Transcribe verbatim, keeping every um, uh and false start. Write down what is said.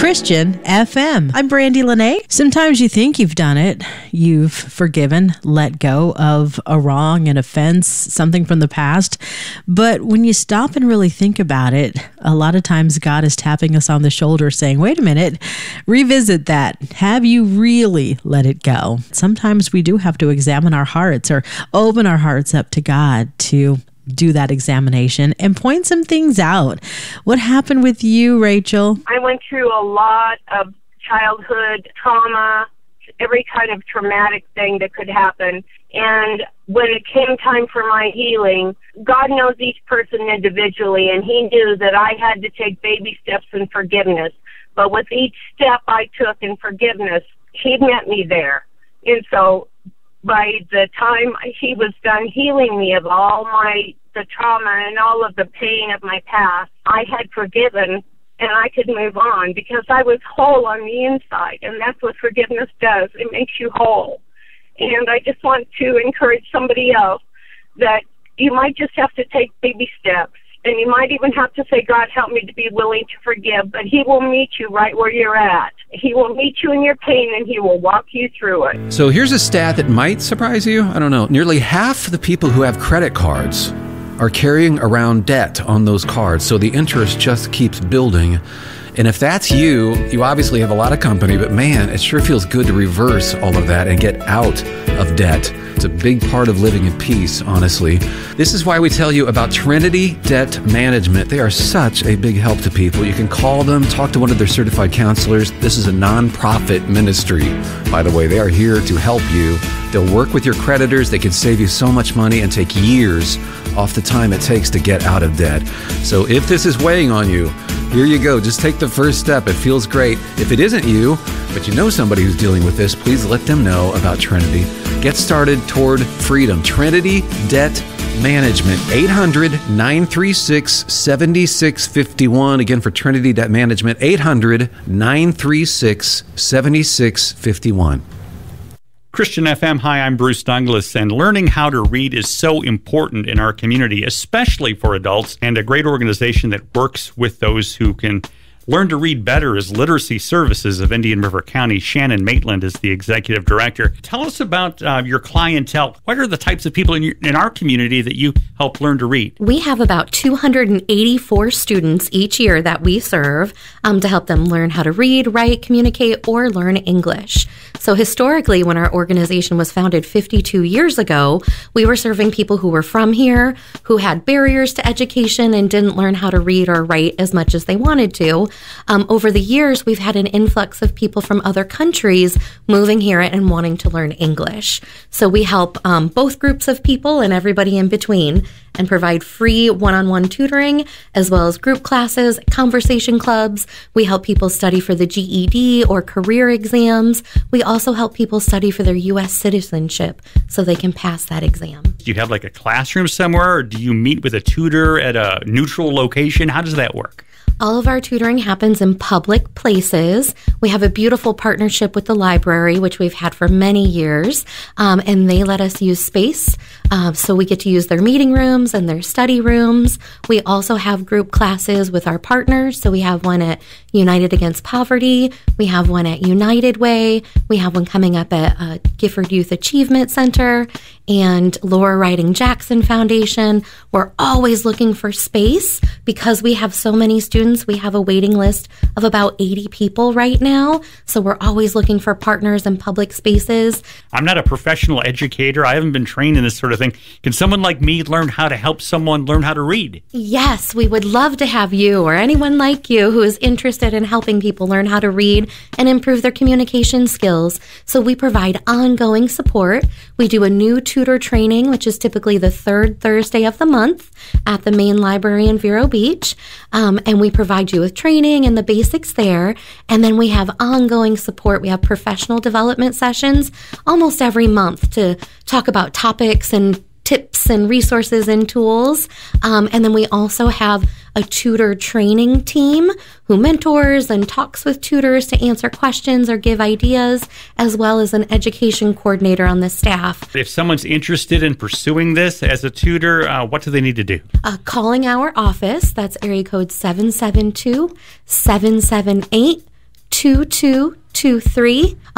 Christian F M. I'm Brandy Lene. Sometimes you think you've done it. You've forgiven, let go of a wrong, an offense, something from the past. But when you stop and really think about it, a lot of times God is tapping us on the shoulder saying, wait a minute, revisit that. Have you really let it go? Sometimes we do have to examine our hearts or open our hearts up to God to do that examination and point some things out. What happened with you, Rachel? I went through a lot of childhood trauma, every kind of traumatic thing that could happen. And when it came time for my healing, God knows each person individually, and He knew that I had to take baby steps in forgiveness. But with each step I took in forgiveness, He met me there. And so by the time He was done healing me of all my the trauma and all of the pain of my past, I had forgiven and I could move on because I was whole on the inside, and that's what forgiveness does. It makes you whole. And I just want to encourage somebody else that you might just have to take baby steps, and you might even have to say, God, help me to be willing to forgive, but He will meet you right where you're at. He will meet you in your pain, and He will walk you through it. So here's a stat that might surprise you. I don't know. Nearly half the people who have credit cards are carrying around debt on those cards, so the interest just keeps building. And if that's you, you obviously have a lot of company, but man, it sure feels good to reverse all of that and get out of debt. It's a big part of living in peace, honestly. This is why we tell you about Trinity Debt Management. They are such a big help to people. You can call them, talk to one of their certified counselors. This is a nonprofit ministry, by the way. They are here to help you. They'll work with your creditors. They can save you so much money and take years off the time it takes to get out of debt. So if this is weighing on you, here you go. Just take the first step. It feels great. If it isn't you, but you know somebody who's dealing with this, please let them know about Trinity. Get started toward freedom. Trinity Debt Management, eight hundred, nine three six, seven six five one. Again, for Trinity Debt Management, eight hundred, nine three six, seven six five one. Christian F M, hi, I'm Bruce Douglas, and learning how to read is so important in our community, especially for adults, and a great organization that works with those who can learn to read better is Literacy Services of Indian River County. Shannon Maitland is the executive director. Tell us about uh, your clientele. What are the types of people in, your, in our community that you help learn to read? We have about two hundred eighty-four students each year that we serve um, to help them learn how to read, write, communicate, or learn English. So historically, when our organization was founded fifty-two years ago, we were serving people who were from here, who had barriers to education and didn't learn how to read or write as much as they wanted to. Um, over the years, we've had an influx of people from other countries moving here and wanting to learn English. So we help um, both groups of people and everybody in between, and provide free one-on-one tutoring, as well as group classes, conversation clubs. We help people study for the G E D or career exams. We also help people study for their U S citizenship so they can pass that exam. Do you have like a classroom somewhere, or do you meet with a tutor at a neutral location? How does that work? All of our tutoring happens in public places. We have a beautiful partnership with the library, which we've had for many years, um, and they let us use space. Um, so we get to use their meeting rooms and their study rooms. We also have group classes with our partners. So we have one at United Against Poverty. We have one at United Way. We have one coming up at uh, Gifford Youth Achievement Center and Laura Riding Jackson Foundation. We're always looking for space because we have so many students. We have a waiting list of about eighty people right now. So we're always looking for partners in public spaces. I'm not a professional educator. I haven't been trained in this sort of thing. Can someone like me learn how to help someone learn how to read? Yes, we would love to have you or anyone like you who is interested in helping people learn how to read and improve their communication skills. So we provide ongoing support. We do a new tutor training, which is typically the third Thursday of the month at the main library in Vero Beach. Um, and we provide you with training and the basics there. And then we have ongoing support. We have professional development sessions almost every month to talk about topics and tips and resources and tools. Um, and then we also have a tutor training team who mentors and talks with tutors to answer questions or give ideas, as well as an education coordinator on the staff. If someone's interested in pursuing this as a tutor, uh, what do they need to do? Uh, calling our office, that's area code seven seven two, seven seven eight, two two two three.